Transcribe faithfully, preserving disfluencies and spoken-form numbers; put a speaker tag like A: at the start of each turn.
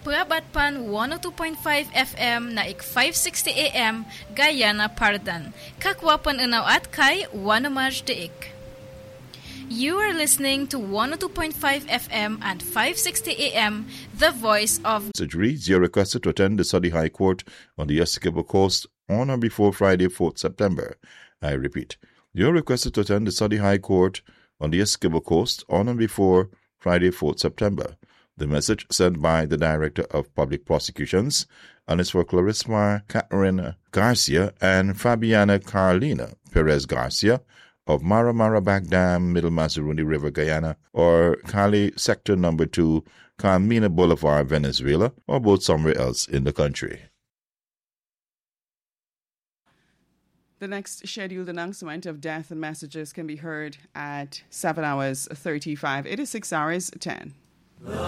A: Purabat Pan one oh two point five F M na ik five sixty A M Guyana Pardan. Kakwapan unaw at kay Wanamaj Deik. You are listening to one oh two point five F M and five sixty A M, the voice of...
B: It reads, you're requested to attend the Study High Court on the Essequibo Coast on or before Friday, fourth September. I repeat, you're requested to attend the Study High Court on the Essequibo Coast on or before Friday, fourth September. The message sent by the Director of Public Prosecutions and is for Clarissa Catherine Garcia and Fabiana Carolina Perez Garcia of Mara Mara Back Dam, Middle Mazaruni River, Guyana, or Cali Sector Number two, Carmina Boulevard, Venezuela, or both somewhere else in the country.
C: The next scheduled announcement of death and messages can be heard at seven hours thirty-five. It is six hours ten.